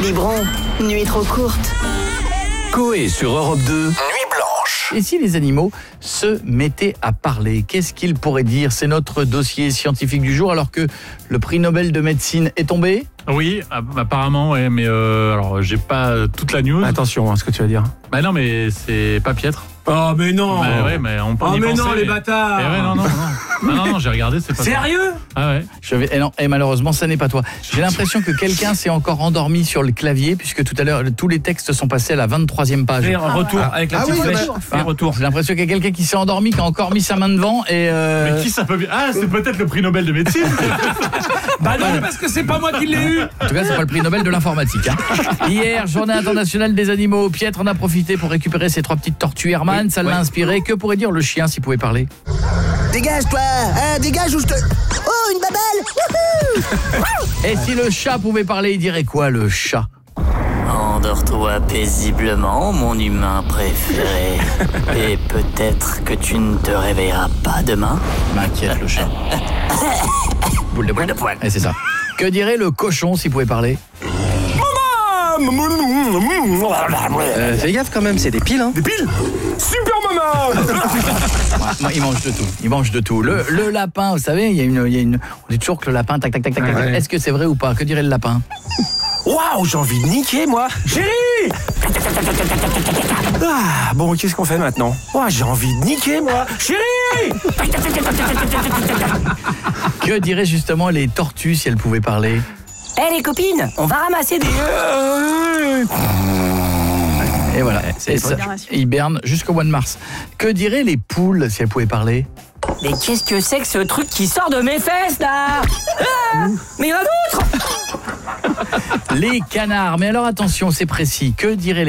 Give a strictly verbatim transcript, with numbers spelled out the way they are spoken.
Biberon, nuit trop courte. Coé sur Europe deux, Nuit blanche. Et si les animaux se mettaient à parler, qu'est-ce qu'ils pourraient dire? C'est notre dossier scientifique du jour, alors que le prix Nobel de médecine est tombé. Oui, apparemment, ouais, mais euh, alors j'ai pas toute la news. Attention à ce que tu vas dire. Bah non, mais c'est pas piètre. Oh mais non. Bah ouais, mais on peut Oh y mais penser, non, les mais- bâtards. Eh ouais, non, non, non. Non, non, non, j'ai regardé, c'est pas ça. Sérieux? Ah ouais. Je vais... Et non, et malheureusement, ça n'est pas toi. J'ai l'impression que quelqu'un s'est encore endormi sur le clavier, puisque tout à l'heure, tous les textes sont passés à la vingt-troisième page. Fais un retour avec la Ah petite oui, flèche. bah, Fais un retour. J'ai l'impression qu'il y a quelqu'un qui s'est endormi, qui a encore mis sa main devant et... Euh... Mais qui ça peut bien? Ah, c'est peut-être le prix Nobel de médecine. Bah non, parce que c'est pas moi qui l'ai eu. En tout cas, c'est pas le prix Nobel de l'informatique. Hein. Hier, journée internationale des animaux. Pietre en a profité pour récupérer ses trois petites tortues Hermann. Ça l'a inspiré. Que pourrait dire le chien s'il pouvait parler? Dégage toi, hein, dégage ou je te... Oh, une babelle. Et si le chat pouvait parler, il dirait quoi, le chat? Endors-toi paisiblement, mon humain préféré. Et peut-être que tu ne te réveilleras pas demain. M'inquiète, le chat. Boule de poil. Et c'est ça. Que dirait le cochon s'il pouvait parler? Euh, fais gaffe quand même, c'est des piles, hein. Des piles. Super maman. Moi, il mange de tout. Il mange de tout. Le, le lapin, vous savez, il y a une, il y a une. On dit toujours que le lapin, tac, tac, tac, tac, tac. Ouais. Est-ce que c'est vrai ou pas? Que dirait le lapin? Waouh, j'ai envie de niquer moi. Chérie. Ah, bon, qu'est-ce qu'on fait maintenant? Ouah, j'ai envie de niquer moi. Chérie. Que diraient justement les tortues si elles pouvaient parler? Eh les copines, on va ramasser des... Et voilà. Et ça, hiberne jusqu'au mois de mars. Que diraient les poules si elles pouvaient parler? Mais qu'est-ce que c'est que ce truc qui sort de mes fesses là? Ah, mais il y en a d'autres. Les canards. Mais alors attention, c'est précis. Que diraient les